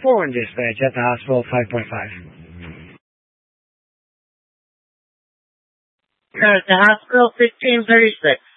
4-1 dispatch at the hospital, 5.5. At the hospital, 1536.